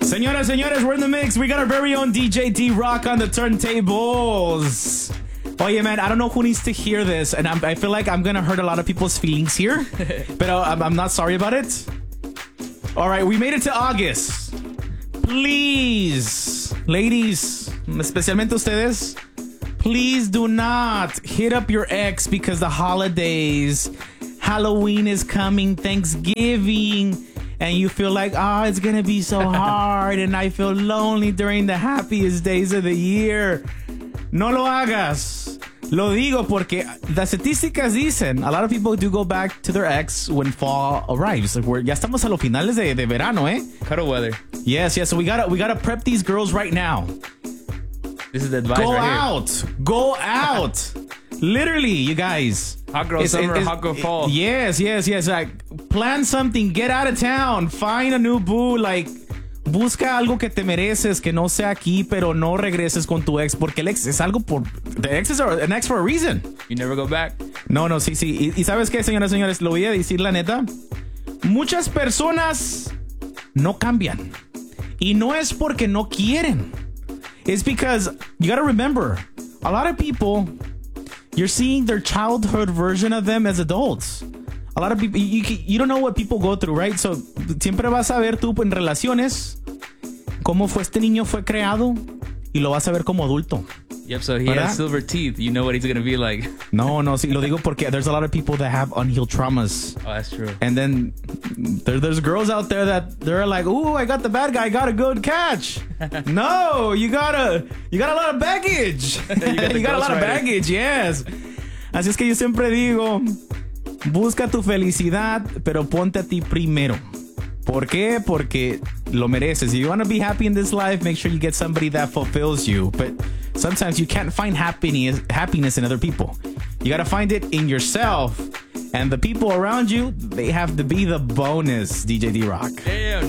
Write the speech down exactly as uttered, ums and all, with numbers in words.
Señoras, señores, we're in the mix. We got our very own D J D-Rock on the turntables. Oh yeah, man, I don't know who needs to hear this, and I'm, I feel like I'm going to hurt a lot of people's feelings here, but I'm, I'm not sorry about it. All right, we made it to August. Please, ladies, especialmente ustedes, please do not hit up your ex because the holidays, Halloween is coming, Thanksgiving, and you feel like, oh, it's going to be so hard, and I feel lonely during the happiest days of the year. No lo hagas. Lo digo porque las estadísticas dicen, a lot of people do go back to their ex when fall arrives. Like we're, ya estamos a los finales de, de verano, eh? Cuddle weather. Yes, yes. So we gotta, we gotta prep these girls right now. This is the advice Go right out. Here. Go out. Literally, you guys. Hot girl It's- summer, it's- hot girl fall. Yes, yes, yes. Like, plan something. Get out of town. Find a new boo. Like, busca algo que te mereces, que no sea aquí, pero no regreses con tu ex, porque el ex es algo por... The ex is an ex for a reason. You never go back? No, no, sí, sí. Y, y ¿sabes qué, señoras y señores? Lo voy a decir la neta. Muchas personas no cambian. Y no es porque no quieren. It's because you gotta remember, a lot of people, you're seeing their childhood version of them as adults. A lot of people, you, you, you don't know what people go through, right? So, siempre vas a ver tú en relaciones cómo fue este niño fue creado y lo vas a ver como adulto. Yep, so he ¿verdad? has silver teeth. You know what he's going to be like. No, no, sí, lo digo porque there's a lot of people that have unhealed traumas. Oh, that's true. And then there, there's girls out there that they're like, "Ooh, I got the bad guy, I got a good catch." No, you got a you got a lot of baggage. You got, you got a lot of ghostwriter. baggage, yes. Así es que yo siempre digo, busca tu felicidad, pero ponte a ti primero. ¿Por qué? Porque lo mereces. If you want to be happy in this life, make sure you get somebody that fulfills you. But sometimes you can't find happiness happiness in other people. You got to find it in yourself. And the people around you, they have to be the bonus, D J D-Rock. Damn.